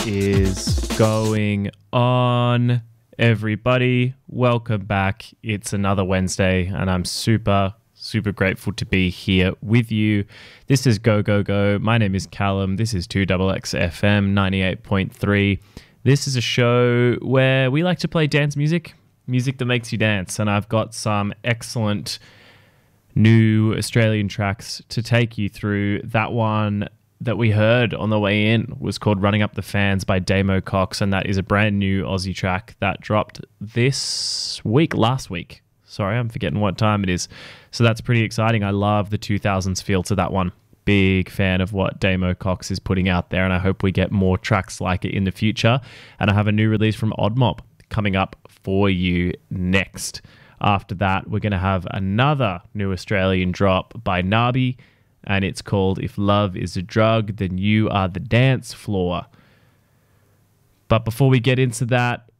is going on, everybody? Welcome back. It's another Wednesday, and I'm super grateful to be here with you. This is Go Go Go. My name is Callum. This is 2XX FM 98.3. This is a show where we like to play dance music that makes you dance, and I've got some excellent new Australian tracks to take you through. That one that we heard on the way in was called Running Up the Fans by Damo Cox, and that is a brand new Aussie track that dropped last week. Sorry, I'm forgetting what time it is. So that's pretty exciting. I love the 2000s feel to that one. Big fan of what Damo Cox is putting out there, and I hope we get more tracks like it in the future. And I have a new release from Odd Mob coming up for you next. After that, we're going to have another new Australian drop by Nabi, and it's called If Love Is a Drug, Then You Are the Dance Floor. But before we get into that,